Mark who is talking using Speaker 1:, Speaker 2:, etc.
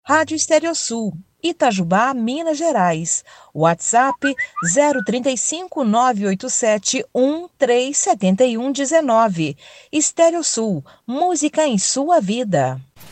Speaker 1: Rádio Estereosul, Itajubá, Minas Gerais. WhatsApp 035 987 137119. Estereosul, música em sua vida.